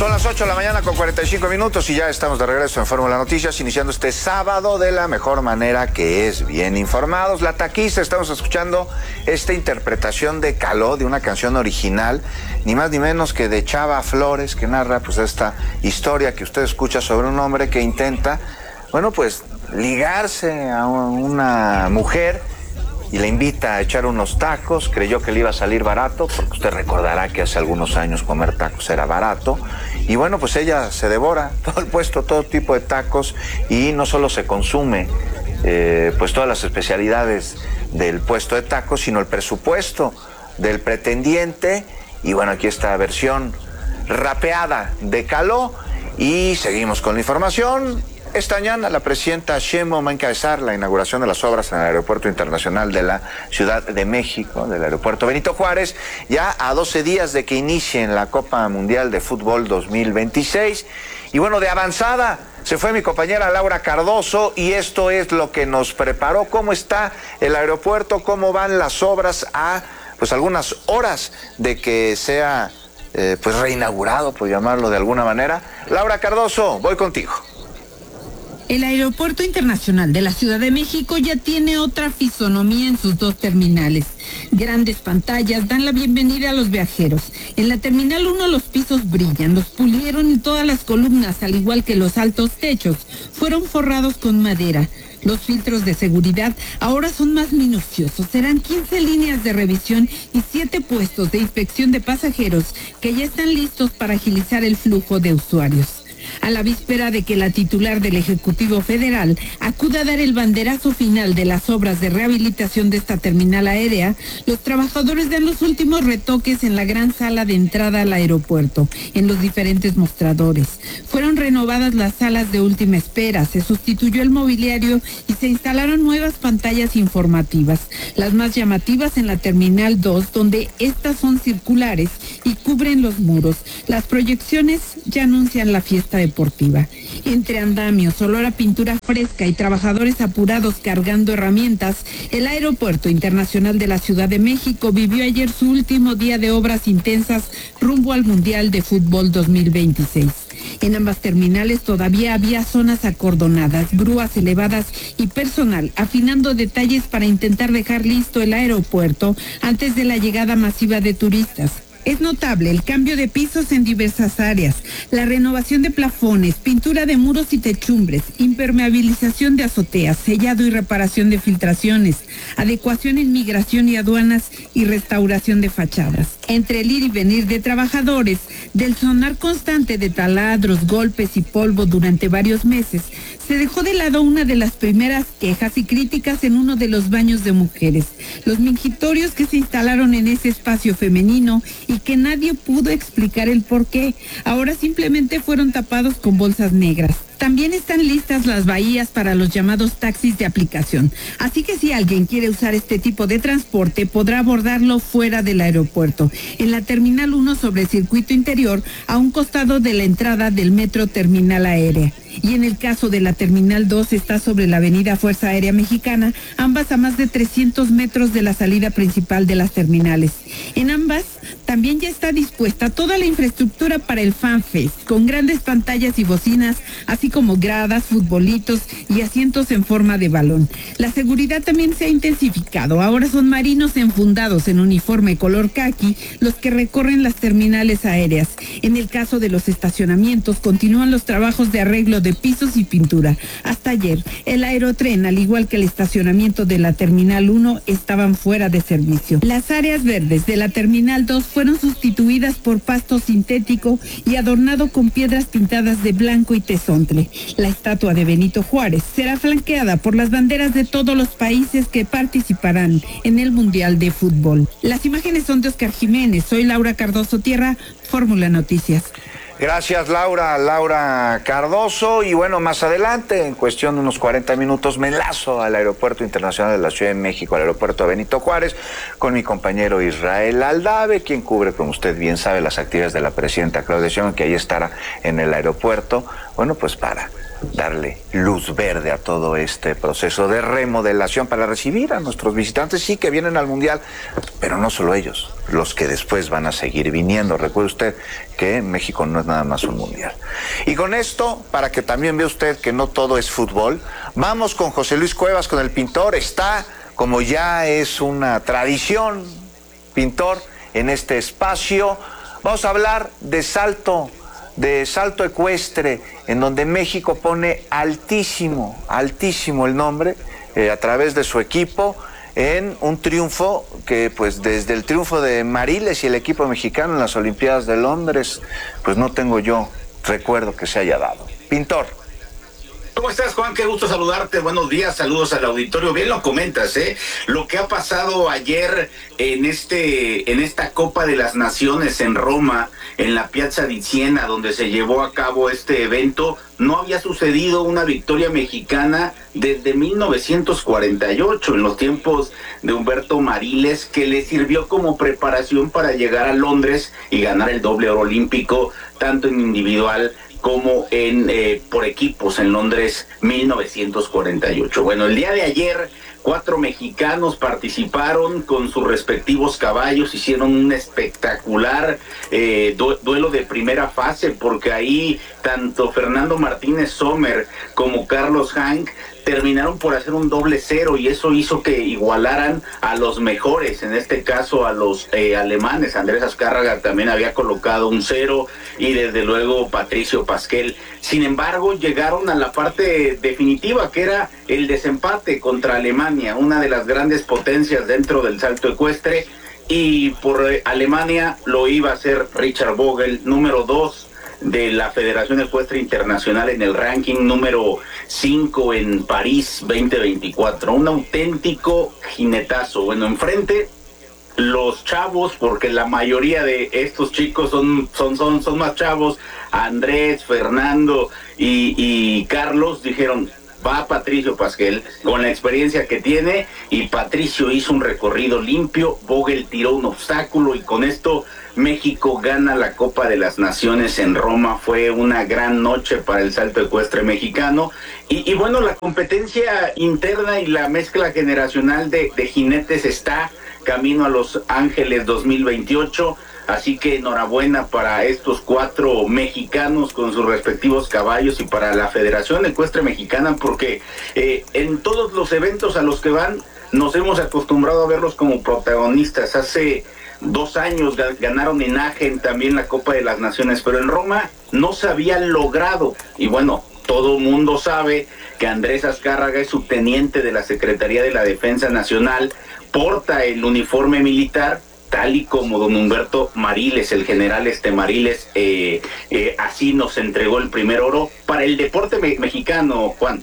Son las 8 de la mañana con 45 minutos y ya estamos de regreso en Fórmula Noticias, iniciando este sábado de la mejor manera, que es bien informados. La Taquiza, estamos escuchando esta interpretación de Caló, de una canción original, ni más ni menos que de Chava Flores, que narra pues esta historia que usted escucha sobre un hombre que intenta, bueno, pues ligarse a una mujer y le invita a echar unos tacos. Creyó que le iba a salir barato, porque usted recordará que hace algunos años comer tacos era barato. Y bueno, pues ella se devora todo el puesto, todo tipo de tacos, y no solo se consume pues todas las especialidades del puesto de tacos, sino el presupuesto del pretendiente. Y bueno, aquí está versión rapeada de Caló, y seguimos con la información. Esta mañana la presidenta Sheinbaum va a encabezar la inauguración de las obras en el Aeropuerto Internacional de la Ciudad de México, del Aeropuerto Benito Juárez, ya a 12 días de que inicien la Copa Mundial de Fútbol 2026. Y bueno, de avanzada se fue mi compañera Laura Cardoso, y esto es lo que nos preparó. ¿Cómo está el aeropuerto? ¿Cómo van las obras a pues algunas horas de que sea pues reinaugurado, por llamarlo de alguna manera? Laura Cardoso, voy contigo. El Aeropuerto Internacional de la Ciudad de México ya tiene otra fisonomía en sus dos terminales. Grandes pantallas dan la bienvenida a los viajeros. En la Terminal 1 los pisos brillan, los pulieron, y todas las columnas, al igual que los altos techos, fueron forrados con madera. Los filtros de seguridad ahora son más minuciosos. Serán 15 líneas de revisión y 7 puestos de inspección de pasajeros que ya están listos para agilizar el flujo de usuarios. A la víspera de que la titular del Ejecutivo Federal acuda a dar el banderazo final de las obras de rehabilitación de esta terminal aérea, los trabajadores dan los últimos retoques en la gran sala de entrada al aeropuerto, en los diferentes mostradores. Fueron renovadas las salas de última espera, se sustituyó el mobiliario y se instalaron nuevas pantallas informativas, las más llamativas en la Terminal 2, donde estas son circulares y cubren los muros. Las proyecciones ya anuncian la fiesta deportiva. Entre andamios, olor a pintura fresca y trabajadores apurados cargando herramientas, el Aeropuerto Internacional de la Ciudad de México vivió ayer su último día de obras intensas rumbo al Mundial de Fútbol 2026. En ambas terminales todavía había zonas acordonadas, grúas elevadas y personal afinando detalles para intentar dejar listo el aeropuerto antes de la llegada masiva de turistas. Es notable el cambio de pisos en diversas áreas, la renovación de plafones, pintura de muros y techumbres, impermeabilización de azoteas, sellado y reparación de filtraciones, adecuación en migración y aduanas y restauración de fachadas. Entre el ir y venir de trabajadores, del sonar constante de taladros, golpes y polvo durante varios meses, se dejó de lado una de las primeras quejas y críticas en uno de los baños de mujeres, los mingitorios que se instalaron en ese espacio femenino y que nadie pudo explicar el por qué. Ahora simplemente fueron tapados con bolsas negras. También están listas las bahías para los llamados taxis de aplicación. Así que si alguien quiere usar este tipo de transporte, podrá abordarlo fuera del aeropuerto, en la Terminal 1 sobre el circuito interior, a un costado de la entrada del Metro Terminal Aérea. Y en el caso de la Terminal 2 está sobre la avenida Fuerza Aérea Mexicana, ambas a más de 300 metros de la salida principal de las terminales. En ambas también ya está dispuesta toda la infraestructura para el FanFest, con grandes pantallas y bocinas, así como gradas, futbolitos y asientos en forma de balón. La seguridad también se ha intensificado. Ahora son marinos enfundados en uniforme color caqui los que recorren las terminales aéreas. En el caso de los estacionamientos, continúan los trabajos de arreglo de pisos y pintura. Hasta ayer, el aerotren, al igual que el estacionamiento de la Terminal 1, estaban fuera de servicio. Las áreas verdes de la Terminal 2 fueron sustituidas por pasto sintético y adornado con piedras pintadas de blanco y tezontle. La estatua de Benito Juárez será flanqueada por las banderas de todos los países que participarán en el Mundial de Fútbol. Las imágenes son de Oscar Jiménez. Soy Laura Cardoso Tierra, Fórmula Noticias. Gracias, Laura Cardoso. Y bueno, más adelante, en cuestión de unos 40 minutos, me enlazo al Aeropuerto Internacional de la Ciudad de México, al Aeropuerto Benito Juárez, con mi compañero Israel Aldave, quien cubre, como usted bien sabe, las actividades de la presidenta Claudia Sheinbaum, que ahí estará en el aeropuerto, bueno, pues para darle luz verde a todo este proceso de remodelación, para recibir a nuestros visitantes, sí, que vienen al Mundial, pero no solo ellos. los que después van a seguir viniendo. Recuerde usted que México no es nada más un mundial. Y con esto, para que también vea usted que no todo es fútbol, vamos con José Luis Cuevas, con el pintor. Está, como ya es una tradición, pintor, en este espacio. Vamos a hablar de salto ecuestre, en donde México pone altísimo el nombre a través de su equipo, en un triunfo que, pues, desde el triunfo de Mariles y el equipo mexicano en las Olimpiadas de Londres, pues no tengo yo recuerdo que se haya dado. Pintor. ¿Cómo estás, Juan? Qué gusto saludarte. Buenos días, saludos al auditorio. Bien lo comentas, lo que ha pasado ayer en esta Copa de las Naciones en Roma, en la Piazza di Siena, donde se llevó a cabo este evento. No había sucedido una victoria mexicana desde 1948, en los tiempos de Humberto Mariles, que le sirvió como preparación para llegar a Londres y ganar el doble oro olímpico, tanto en individual como por equipos en Londres 1948. Bueno, el día de ayer 4 mexicanos participaron con sus respectivos caballos, hicieron un espectacular duelo de primera fase, porque ahí tanto Fernando Martínez Sommer como Carlos Hank terminaron por hacer un doble cero, y eso hizo que igualaran a los mejores, en este caso a los alemanes. Andrés Azcárraga también había colocado un cero, y desde luego Patricio Pasquel. Sin embargo, llegaron a la parte definitiva, que era el desempate contra Alemania, una de las grandes potencias dentro del salto ecuestre, y por Alemania lo iba a hacer Richard Vogel, número 2 de la Federación Ecuestre Internacional en el ranking, número 5 en París 2024. Un auténtico jinetazo. Bueno, enfrente los chavos, porque la mayoría de estos chicos son más chavos, Andrés, Fernando y Carlos, dijeron: va Patricio Pasquel con la experiencia que tiene, y Patricio hizo un recorrido limpio, Vogel tiró un obstáculo, y con esto México gana la Copa de las Naciones en Roma. Fue una gran noche para el salto ecuestre mexicano, y bueno, la competencia interna y la mezcla generacional de jinetes está camino a Los Ángeles 2028, así que enhorabuena para estos 4 mexicanos con sus respectivos caballos, y para la Federación Ecuestre Mexicana, porque en todos los eventos a los que van nos hemos acostumbrado a verlos como protagonistas. Hace 2 años ganaron en Agen también la Copa de las Naciones, pero en Roma no se había logrado. Y bueno, todo mundo sabe que Andrés Azcárraga es subteniente de la Secretaría de la Defensa Nacional, porta el uniforme militar, tal y como don Humberto Mariles, el general Mariles, así nos entregó el primer oro para el deporte mexicano, Juan.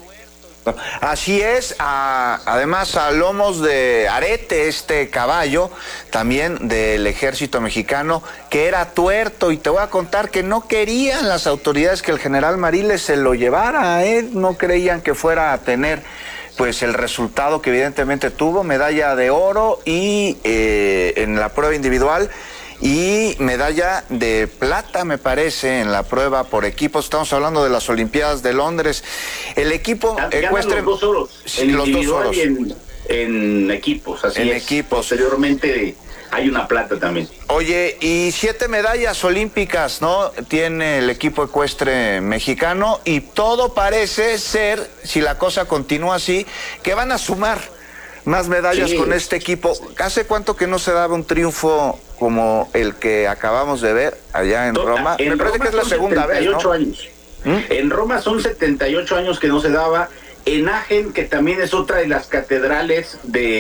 Así es, además a lomos de Arete, este caballo también del ejército mexicano, que era tuerto, y te voy a contar que no querían las autoridades que el general Mariles se lo llevara a él, no creían que fuera a tener pues el resultado que evidentemente tuvo, medalla de oro y en la prueba individual, y medalla de plata, me parece, en la prueba por equipos. Estamos hablando de las Olimpiadas de Londres. El equipo ecuestre, los 2 oros, en los individual 2 oros. Y en equipos, así en es. Equipos. Posteriormente hay una plata también. Oye, y 7 medallas olímpicas, ¿no? Tiene el equipo ecuestre mexicano, y todo parece ser, si la cosa continúa así, que van a sumar más medallas con este equipo. ¿Hace cuánto que no se daba un triunfo como el que acabamos de ver allá en Roma? Me parece que es la segunda vez, ¿no? Años. En Roma son 78 años que no se daba. En Agen, que también es otra de las catedrales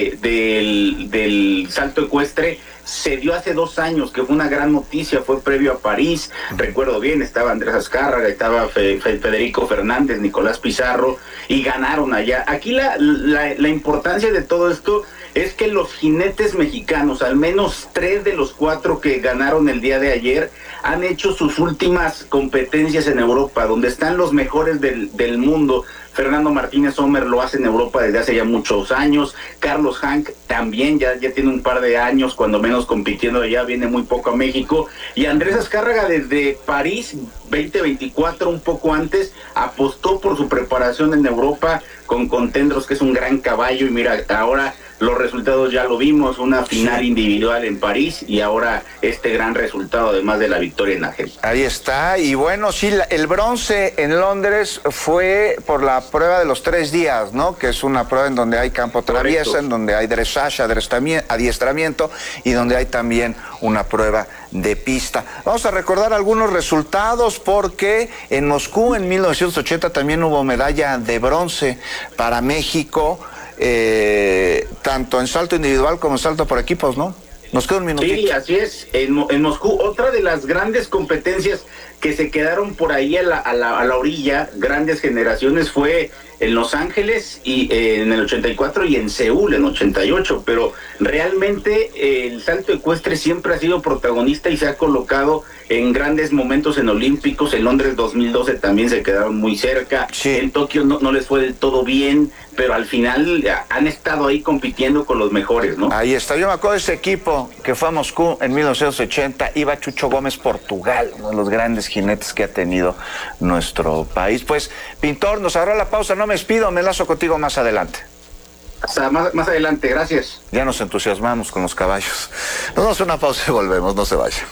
del salto ecuestre, se dio hace 2 años, que fue una gran noticia, fue previo a París. Recuerdo bien, estaba Andrés Azcárraga, estaba Federico Fernández, Nicolás Pizarro, y ganaron allá. Aquí la importancia de todo esto es que los jinetes mexicanos, al menos 3 de los 4 que ganaron el día de ayer, han hecho sus últimas competencias en Europa, donde están los mejores del mundo. Fernando Martínez Sommer lo hace en Europa desde hace ya muchos años. Carlos Hank también ya tiene un par de años, cuando menos, compitiendo allá, viene muy poco a México. Y Andrés Azcárraga desde París 2024, un poco antes, apostó por su preparación en Europa con Contendros, que es un gran caballo, y mira, ahora los resultados ya lo vimos, una final individual en París y ahora este gran resultado, además de la victoria en Ángel. Ahí está, y bueno, sí, el bronce en Londres fue por la prueba de los 3 días, ¿no? Que es una prueba en donde hay campo traviesa, en donde hay dressage, adiestramiento, y donde hay también una prueba de pista. Vamos a recordar algunos resultados porque en Moscú en 1980 también hubo medalla de bronce para México, tanto en salto individual como en salto por equipos, ¿no? Nos queda un minutito. Sí, así es. En Moscú, otra de las grandes competencias que se quedaron por ahí a la orilla, grandes generaciones, fue en Los Ángeles y en el 84 y en Seúl en 88, pero realmente el salto ecuestre siempre ha sido protagonista y se ha colocado en grandes momentos en Olímpicos. En Londres 2012 también se quedaron muy cerca, sí. En Tokio no les fue del todo bien, pero al final han estado ahí compitiendo con los mejores, ¿no? Ahí está, yo me acuerdo de ese equipo que fue a Moscú en 1980, iba Chucho Gómez Portugal, uno de los grandes jinetes que ha tenido nuestro país. Pues, Pintor, nos agarró la pausa, no me despido, me enlazo contigo más adelante. Hasta más adelante, gracias. Ya nos entusiasmamos con los caballos. Nos damos una pausa y volvemos, no se vayan.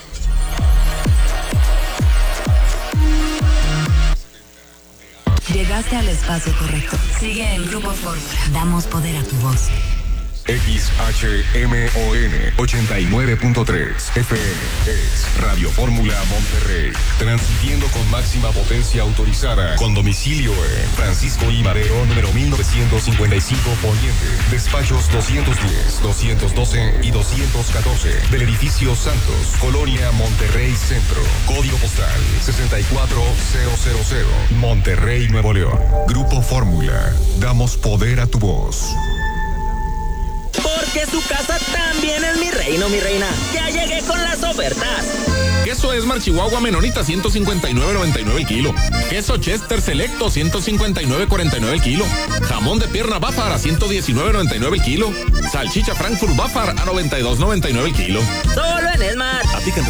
Llegaste al espacio correcto. Sigue en Grupo Fórmula. Damos poder a tu voz. XHMON 89.3 FM es Radio Fórmula Monterrey, transmitiendo con máxima potencia autorizada, con domicilio en Francisco I. Madero, número 1955 Poniente, despachos 210, 212 y 214 del edificio Santos, Colonia Monterrey Centro, código postal 64000, Monterrey, Nuevo León. Grupo Fórmula, damos poder a tu voz. Porque su casa también es mi reino, mi reina. Ya llegué con las ofertas. Queso Esmar Chihuahua Menonita 159.99 el kilo. Queso Chester Selecto 159.49 el kilo. Jamón de pierna Bafar a 119.99 el kilo. Salchicha Frankfurt Bafar a 92.99 el kilo. Solo en Esmar. Aplican